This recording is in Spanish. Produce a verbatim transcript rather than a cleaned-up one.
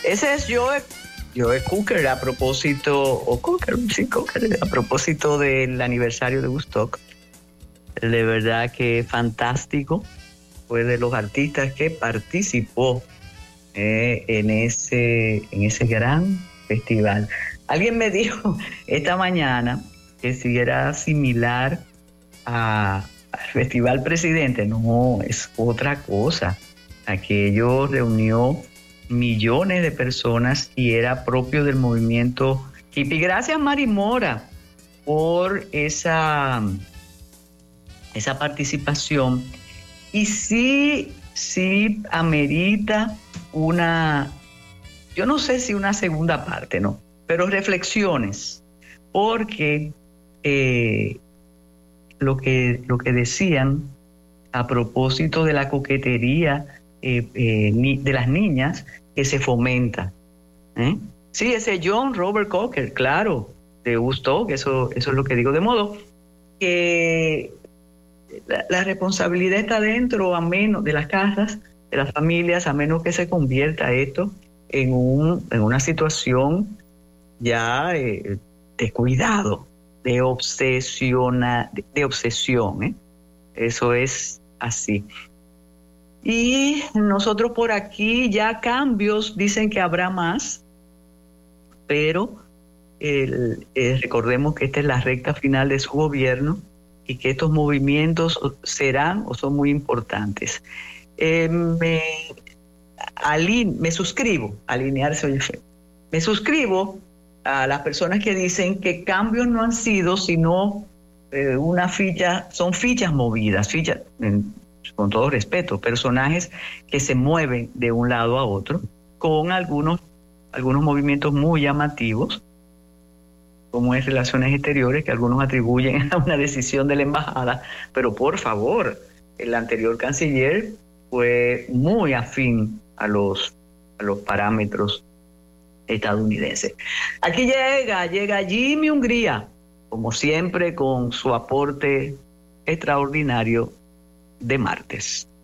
Ese es Joe, Joe Cocker a propósito, o Cocker, sí, Cocker, a propósito del aniversario de Woodstock. De verdad que fantástico. Fue de los artistas que participó eh, en, ese, en ese gran festival. Alguien me dijo esta mañana que si era similar a, al Festival Presidente. No, es otra cosa. Aquello reunió millones de personas y era propio del movimiento hippie. Gracias, Mari Mora, por esa, esa participación. Y sí, sí amerita una, yo no sé si una segunda parte, ¿no? Pero reflexiones, porque eh, lo que, lo que decían a propósito de la coquetería eh, eh, ni, de las niñas que se fomenta. ¿eh? Sí, ese John Robert Cocker, claro, te gustó, que eso, eso es lo que digo, de modo que la, la responsabilidad está dentro, a menos de las casas, de las familias, a menos que se convierta esto en, un, en una situación ya eh, de cuidado, de obsesiona, de, de obsesión, ¿eh? Eso es así. Y nosotros por aquí ya cambios, dicen que habrá más, pero el, eh, recordemos que esta es la recta final de su gobierno y que estos movimientos serán o son muy importantes. Eh, me, aline, me suscribo, alinearse, oye, me suscribo a las personas que dicen que cambios no han sido sino eh, una ficha, son fichas movidas, fichas, eh, con todo respeto, personajes que se mueven de un lado a otro con algunos, algunos movimientos muy llamativos, como es Relaciones Exteriores, que algunos atribuyen a una decisión de la embajada, pero por favor, el anterior canciller fue muy afín a los, a los parámetros estadounidenses. Aquí llega, llega Jimmy Hungría, como siempre, con su aporte extraordinario de martes.